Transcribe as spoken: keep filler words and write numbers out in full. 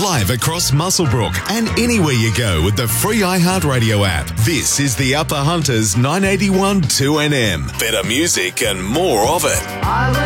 live across Muswellbrook and anywhere you go with the free iHeartRadio app. This is the Upper Hunters nine eighty-one two N M. Better music and more of it.